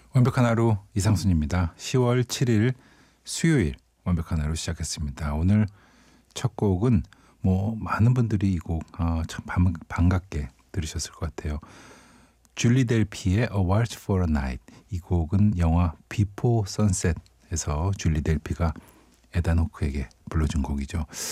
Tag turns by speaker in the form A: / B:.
A: 완벽한 하루 이상순입니다. 10월 7일 수요일 완벽한 하루 시작했습니다. 오늘 첫 곡은 많은 분들이 이 곡 참 반갑게 들으셨을 것 같아요. 줄리 델피의 A Waltz for a Night. 이 곡은 영화 Before Sunset에서 줄리 델피가 에단 호크에게 불러준 곡이죠.